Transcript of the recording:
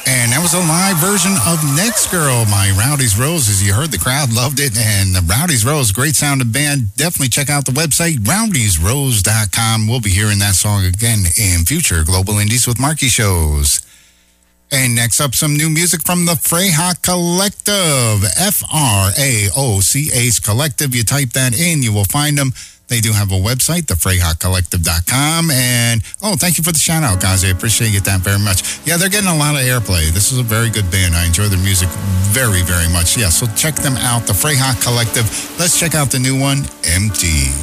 And that was a live version of Next Girl by Rowdy's Rose. As you heard, the crowd loved it. And Rowdy's Rose, great sounding band. Definitely check out the website, rowdysrose.com. We'll be hearing that song again in future Global Indies with Marky shows. And next up, some new music from the Freyhawk Collective. F-R-A-O-C-H Collective. You type that in, you will find them. They do have a website, thefreyhawkcollective.com. And, thank you for the shout out, guys. I appreciate that very much. Yeah, they're getting a lot of airplay. This is a very good band. I enjoy their music very, very much. Yeah, so check them out, the Freyhawk Collective. Let's check out the new one, Empty.